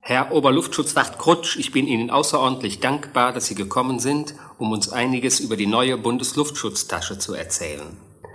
Herr Oberluftschutzwacht Krutsch, ich bin Ihnen außerordentlich dankbar, dass Sie gekommen sind, um uns einiges über die neue Bundesluftschutztasche zu erzählen.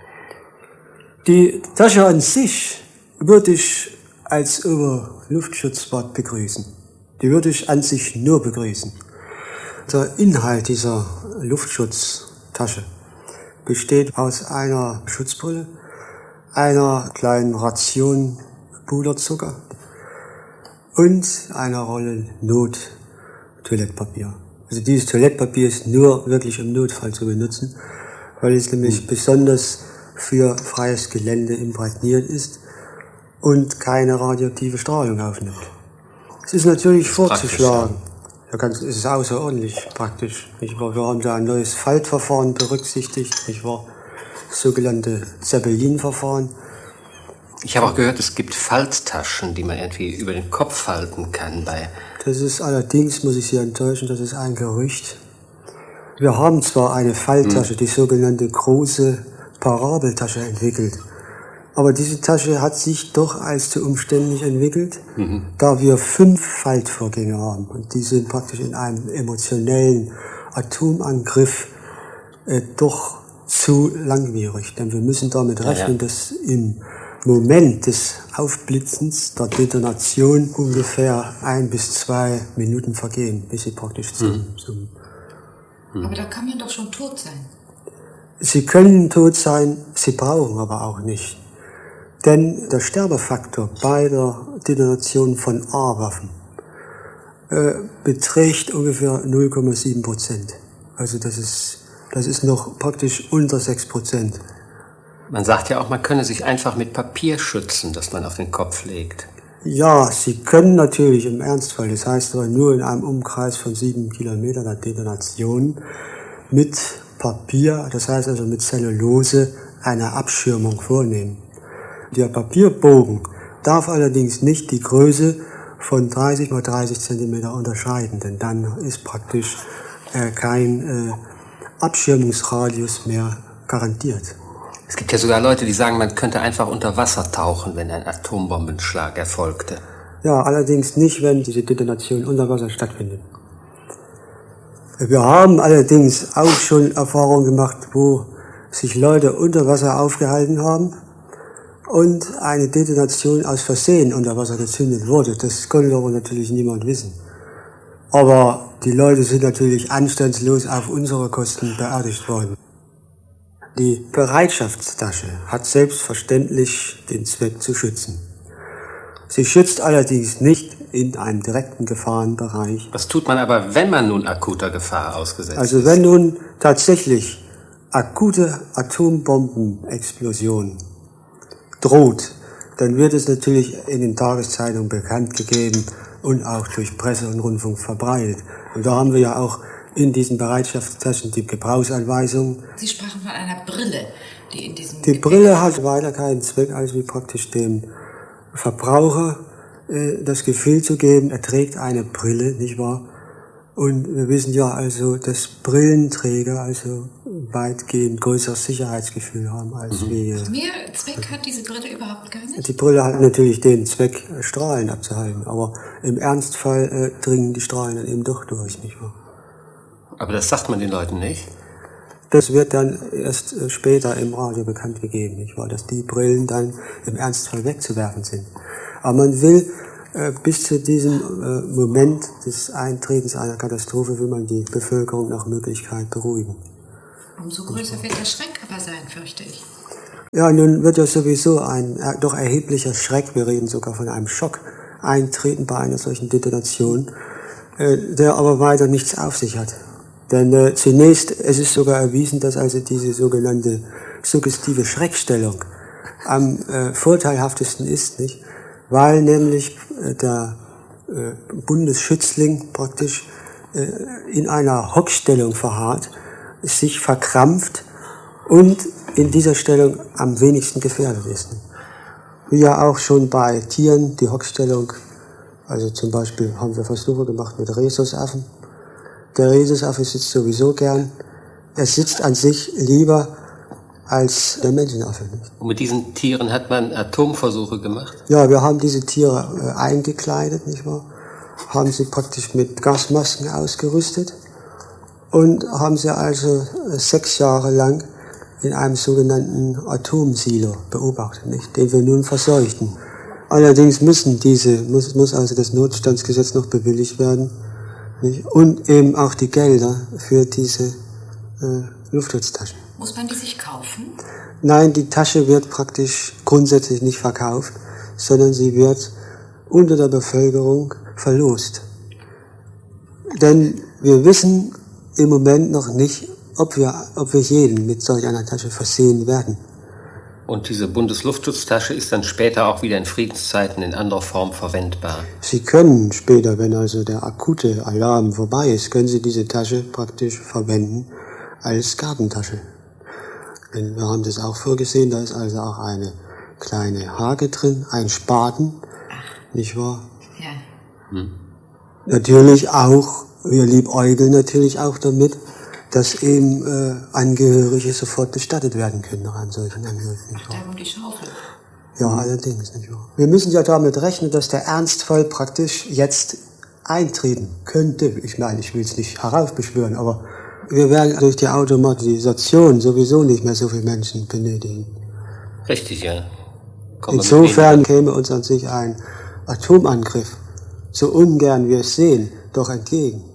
Die Tasche an sich würde ich als Oberluftschutzwart begrüßen. Die würde ich an sich nur begrüßen. Der Inhalt dieser Luftschutztasche besteht aus einer Schutzbrille, einer kleinen Ration Puderzucker und einer Rolle Not-Toilettpapier. Also dieses Toilettpapier ist nur wirklich im Notfall zu benutzen, weil es nämlich besonders für freies Gelände imprägniert ist und keine radioaktive Strahlung aufnimmt. Es ist natürlich vorzuschlagen. Es ist außerordentlich praktisch. Wir haben da ein neues Faltverfahren berücksichtigt, nicht wahr? Das sogenannte Zeppelin-Verfahren. Ich habe auch gehört, es gibt Falttaschen, die man irgendwie über den Kopf falten kann. Das ist allerdings, muss ich Sie enttäuschen, das ist ein Gerücht. Wir haben zwar eine Falttasche, die sogenannte große Parabeltasche entwickelt, aber diese Tasche hat sich doch als zu umständlich entwickelt, da wir 5 Faltvorgänge haben. Und die sind praktisch in einem emotionellen Atomangriff doch zu langwierig. Denn wir müssen damit rechnen, dass im Moment des Aufblitzens der Detonation ungefähr 1 bis 2 Minuten vergehen, bis sie praktisch zum Aber da kann man doch schon tot sein. Sie können tot sein, sie brauchen aber auch nicht. Denn der Sterbefaktor bei der Detonation von A-Waffen beträgt ungefähr 0,7%. Also das ist noch praktisch unter 6%. Man sagt ja auch, man könne sich einfach mit Papier schützen, das man auf den Kopf legt. Ja, Sie können natürlich im Ernstfall, das heißt aber nur in einem Umkreis von 7 Kilometern der Detonation, mit Papier, das heißt also mit Zellulose, eine Abschirmung vornehmen. Der Papierbogen darf allerdings nicht die Größe von 30 mal 30 Zentimeter unterscheiden, denn dann ist praktisch kein Abschirmungsradius mehr garantiert. Es gibt ja sogar Leute, die sagen, man könnte einfach unter Wasser tauchen, wenn ein Atombombenschlag erfolgte. Ja, allerdings nicht, wenn diese Detonation unter Wasser stattfindet. Wir haben allerdings auch schon Erfahrungen gemacht, wo sich Leute unter Wasser aufgehalten haben und eine Detonation aus Versehen unter Wasser gezündet wurde. Das konnte aber natürlich niemand wissen. Aber die Leute sind natürlich anstandslos auf unsere Kosten beerdigt worden. Die Bereitschaftstasche hat selbstverständlich den Zweck zu schützen. Sie schützt allerdings nicht in einem direkten Gefahrenbereich. Was tut man aber, wenn man nun akuter Gefahr ausgesetzt ist? Also wenn nun tatsächlich akute Atombombenexplosion droht, dann wird es natürlich in den Tageszeitungen bekannt gegeben und auch durch Presse und Rundfunk verbreitet. Und da haben wir ja auch in diesen Bereitschaftstaschen die Gebrauchsanweisungen. Sie sprachen von einer Brille, die in diesem... Die Brille hat weiter keinen Zweck, als wie praktisch dem Verbraucher das Gefühl zu geben, er trägt eine Brille, nicht wahr? Und wir wissen ja also, dass Brillenträger also weitgehend größeres Sicherheitsgefühl haben als wir. Mehr Zweck hat diese Brille überhaupt gar nicht? Die Brille hat natürlich den Zweck, Strahlen abzuhalten, aber im Ernstfall dringen die Strahlen dann eben doch durch, nicht wahr? Aber das sagt man den Leuten nicht? Das wird dann erst später im Radio bekannt gegeben, nicht wahr? Dass die Brillen dann im Ernstfall wegzuwerfen sind. Aber man will bis zu diesem Moment des Eintretens einer Katastrophe will man die Bevölkerung nach Möglichkeit beruhigen. Umso größer wird der Schreck aber sein, fürchte ich. Ja, nun wird ja sowieso ein doch erheblicher Schreck, wir reden sogar von einem Schock, eintreten bei einer solchen Detonation, der aber weiter nichts auf sich hat. Denn zunächst, es ist sogar erwiesen, dass also diese sogenannte suggestive Schreckstellung am vorteilhaftesten ist, nicht? Weil nämlich der Bundesschützling praktisch in einer Hockstellung verharrt, sich verkrampft und in dieser Stellung am wenigsten gefährdet ist. Wie ja auch schon bei Tieren die Hockstellung, also zum Beispiel haben wir Versuche gemacht mit Rhesusaffen. Der Rhesusaffe sitzt sowieso gern. Er sitzt an sich lieber als der Menschenaffe. Und mit diesen Tieren hat man Atomversuche gemacht? Ja, wir haben diese Tiere eingekleidet, nicht wahr? haben sie praktisch mit Gasmasken ausgerüstet und haben sie also 6 Jahre lang in einem sogenannten Atomsilo beobachtet, nicht, den wir nun verseuchten. Allerdings muss also das Notstandsgesetz noch bewilligt werden, nicht, und eben auch die Gelder für diese Luftschutztaschen. Muss man die sich kaufen? Nein, die Tasche wird praktisch grundsätzlich nicht verkauft, sondern sie wird unter der Bevölkerung verlost. Denn wir wissen im Moment noch nicht, ob wir jeden mit solch einer Tasche versehen werden. Und diese Bundesluftschutztasche ist dann später auch wieder in Friedenszeiten in anderer Form verwendbar? Sie können später, wenn also der akute Alarm vorbei ist, können Sie diese Tasche praktisch verwenden als Gartentasche. Denn wir haben das auch vorgesehen, da ist also auch eine kleine Hake drin, ein Spaten, nicht wahr? Ja. Natürlich auch, wir liebäugeln natürlich auch damit, dass eben Angehörige sofort bestattet werden können nach einem solchen Angriff. Darum die Schaufel. Ja, allerdings, nicht wahr? Wir müssen ja damit rechnen, dass der Ernstfall praktisch jetzt eintreten könnte. Ich meine, ich will es nicht heraufbeschwören, aber wir werden durch die Automatisation sowieso nicht mehr so viele Menschen benötigen. Richtig, ja. Insofern käme uns an sich ein Atomangriff, so ungern wir es sehen, doch entgegen.